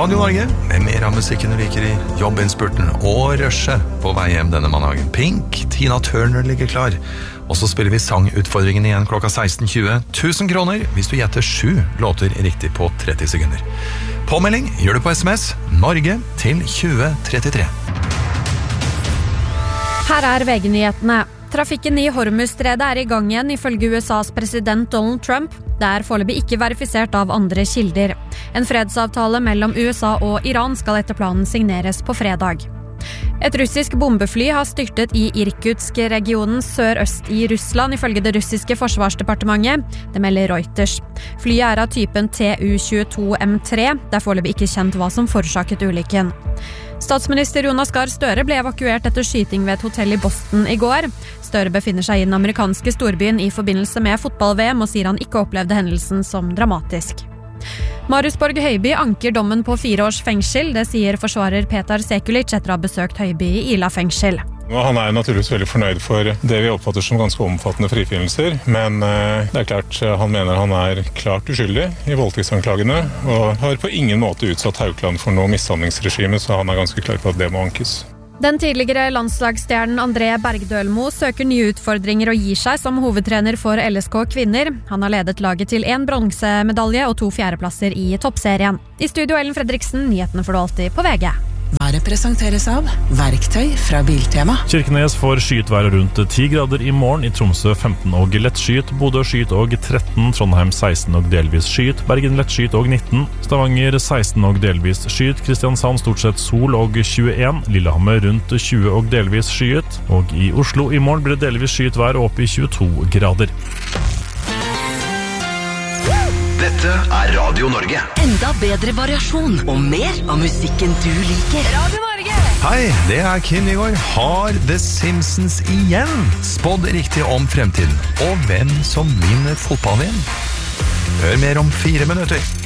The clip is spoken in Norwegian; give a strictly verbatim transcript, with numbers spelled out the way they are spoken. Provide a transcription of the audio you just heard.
Radio Norge, med mer av musikken du liker i jobbinnspurten og rushe på vei hjem denne mandagen. Pink, Tina Turner ligger klar. Og så spiller vi sangutfordringen igjen klokka seksten tjue. tusen kroner hvis du gjetter sju låter riktig på tretti sekunder. Påmelding gjør du på sms Norge til tjue trettitre. Her er V G-nyhetene. Trafikken i Hormuzstredet er i gang igjen ifølge U S A's president Donald Trump. Det er foreløpig ikke verifisert av andre kilder. En fredsavtale mellom U S A og Iran skal etter planen signeres på fredag. Et russisk bombefly har styrtet i Irkutsk-regionen sørøst i Russland, ifølge det russiske forsvarsdepartementet. Det melder Reuters. Flyet er av typen T U tjueto M tre. Det er foreløpig ikke kjent hva som forårsaket ulykken. Statsminister Jonas Gahr Støre ble evakuert etter skyting ved et hotell i Boston i går. Støre befinner seg i den amerikanske storbyen i forbindelse med fotball-V M og sier han ikke opplevde hendelsen som dramatisk. Marius Borg Høiby anker dommen på fire års fengsel. Det sier forsvarer Petar Sekulic etter å ha besøkt Høiby i Ila fengsel. Han er naturligvis veldig fornøyd for det vi oppfatter som ganske omfattende frifinnelser, men det er klart han mener han er klart uskyldig i voldtektsanklagene, og har på ingen måte utsatt Haukeland for noe mishandlingsregime, så han er ganske klar på at det må ankes. Den tidligere landslagsstjernen André Bergdølmo søker nye utfordringer og gir seg som hovedtrener for L S K Kvinner. Han har ledet laget til en bronsemedalje og to fjerdeplasser i toppserien. I studio Ellen Fredriksen, nyhetene får du alltid på V G. Været presenteres av Verktøy fra Biltema. Kirkenes får skyet rundt ti grader i morgen, i Tromsø femten og lett skyet, Bodø skyet og tretten, Trondheim seksten og delvis skyet, Bergen lett skyet og nitten, Stavanger seksten og delvis skyet, Kristiansand stort sett sol og tjueen, Lillehammer rundt tjue og delvis skyet, og i Oslo i morgen blir det delvis skyet vær opp i tjueto grader. Dette er Radio Norge. Enda bedre variasjon og mer av musikken du liker. Radio Norge! Hei, det er Kim Nygaard. Har The Simpsons igjen spådd riktig om fremtiden? Og hvem som vinner fotball-V M? Hør mer om fire minutter.